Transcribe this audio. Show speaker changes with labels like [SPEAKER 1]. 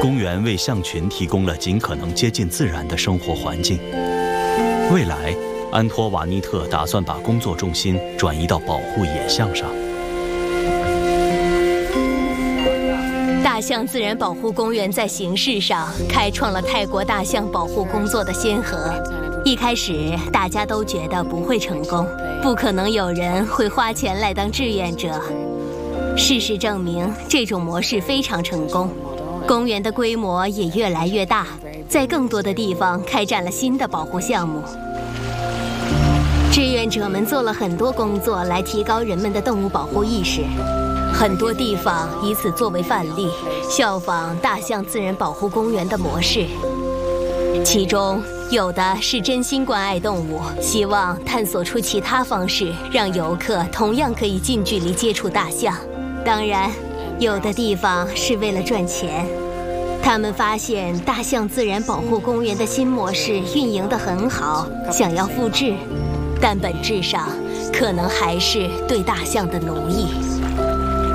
[SPEAKER 1] 公园为象群提供了尽可能接近自然的生活环境。未来，安托瓦尼特打算把工作重心转移到保护野象上。
[SPEAKER 2] 大象自然保护公园在形式上开创了泰国大象保护工作的先河。一开始，大家都觉得不会成功，不可能有人会花钱来当志愿者。事实证明，这种模式非常成功，公园的规模也越来越大，在更多的地方开展了新的保护项目。志愿者们做了很多工作来提高人们的动物保护意识，很多地方以此作为范例，效仿大象自然保护公园的模式。其中有的是真心关爱动物，希望探索出其他方式，让游客同样可以近距离接触大象。当然，有的地方是为了赚钱。他们发现大象自然保护公园的新模式运营得很好，想要复制，但本质上可能还是对大象的奴役。